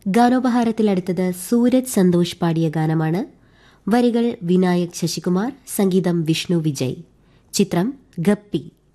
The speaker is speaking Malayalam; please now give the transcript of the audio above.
ഗാനോപഹാരത്തിൽ അടുത്തത് സൂരജ് സന്തോഷ് പാടിയ ഗാനമാണ്. വരികൾ വിനായക് ശശികുമാർ, സംഗീതം വിഷ്ണു വിജയ്. ചിത്രം ഗപ്പി.